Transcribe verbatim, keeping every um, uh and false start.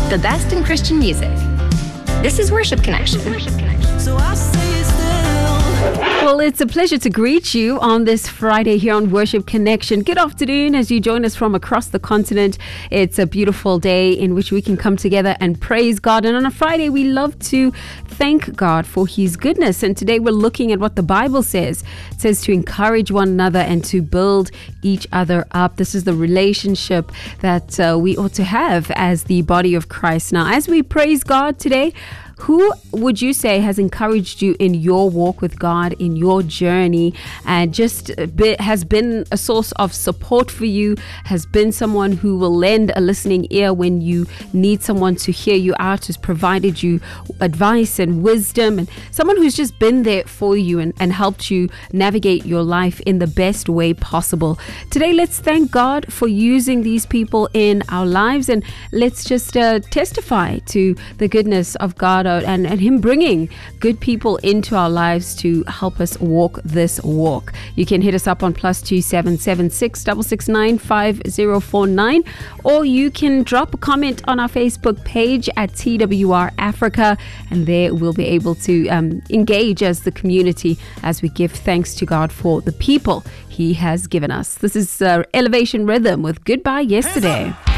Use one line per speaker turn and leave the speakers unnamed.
the best in Christian music. This is Worship Connection.
So I say still.
Well, it's a pleasure to greet you on this Friday here on Worship Connection. Good afternoon as you join us from across the continent. It's a beautiful day in which we can come together and praise God. And on a Friday, we love to thank God for His goodness. And today we're looking at what the Bible says. It says to encourage one another and to build each other up. This is the relationship that uh, we ought to have as the body of Christ. Now, as we praise God today, who would you say has encouraged you in your walk with God, in your journey, and just be, has been a source of support for you, has been someone who will lend a listening ear when you need someone to hear you out, has provided you advice and wisdom, and someone who's just been there for you and, and helped you navigate your life in the best way possible? Today, let's thank God for using these people in our lives, and let's just uh, testify to the goodness of God And, and Him bringing good people into our lives to help us walk this walk. You can hit us up on plus two seven seven six six six nine five zero four nine, or you can drop a comment on our Facebook page at T W R Africa, and there we'll be able to um, engage as the community as we give thanks to God for the people He has given us. This is uh, Elevation Rhythm with Goodbye Yesterday.